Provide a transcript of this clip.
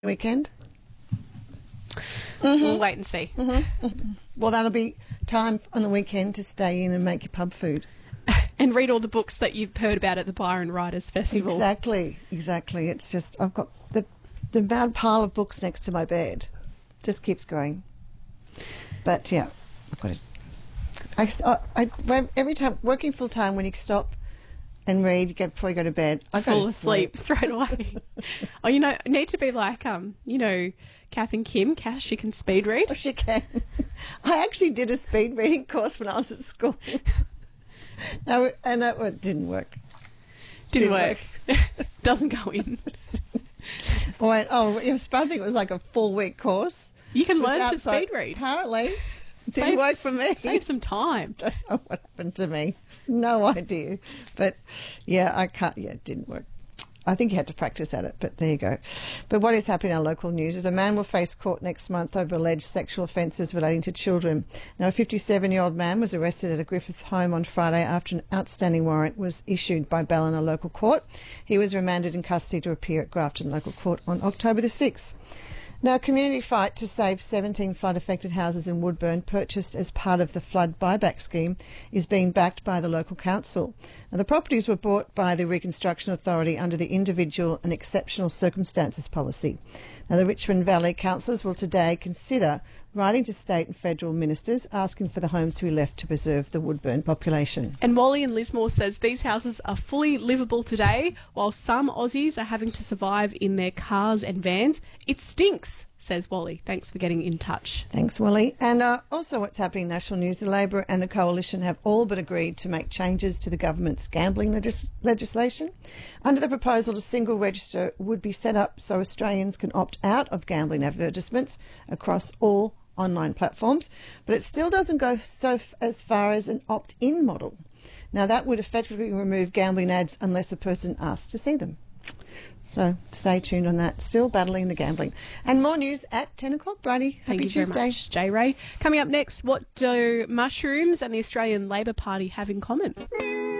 weekend. We'll wait and see. Well, that'll be time on the weekend to stay in and make your pub food. And read all the books that you've heard about at the Byron Writers Festival. Exactly. It's just, I've got the bad pile of books next to my bed. Just keeps growing. But yeah, I've got it. Every time, working full time, when you stop and read before you go to bed, I go fall to asleep straight away. Oh, need to be like, Kath and Kim. Cash, she can speed read. Oh, she can. I actually did a speed reading course when I was at school. And it didn't work. Didn't work. Doesn't go in. I think it was like a full-week course. You can learn to speed read. Apparently. It didn't work for me. Save some time. Don't know what happened to me. No idea. But, yeah, it didn't work. I think you had to practice at it, but there you go. But what is happening in our local news is a man will face court next month over alleged sexual offences relating to children. Now, a 57-year-old man was arrested at a Griffith home on Friday after an outstanding warrant was issued by Ballina Local Court. He was remanded in custody to appear at Grafton Local Court on October the 6th. Now, a community fight to save 17 flood-affected houses in Woodburn, purchased as part of the flood buyback scheme, is being backed by the local council. Now, the properties were bought by the Reconstruction Authority under the Individual and Exceptional Circumstances policy. Now, the Richmond Valley councillors will today consider writing to state and federal ministers asking for the homes to be left to preserve the Woodburn population. And Wally in Lismore says these houses are fully livable today, while some Aussies are having to survive in their cars and vans. It stinks, says Wally. Thanks for getting in touch. Thanks, Wally. And also what's happening in national news, the Labor and the Coalition have all but agreed to make changes to the government's gambling legislation. Under the proposal, a single register would be set up so Australians can opt out of gambling advertisements across all online platforms, but it still doesn't go as far as an opt-in model. Now, that would effectively remove gambling ads unless a person asks to see them. So stay tuned on that. Still battling the gambling. And more news at 10 o'clock, Bridie. Happy Tuesday. Thank you very much, J. Ray. Coming up next, what do mushrooms and the Australian Labor Party have in common?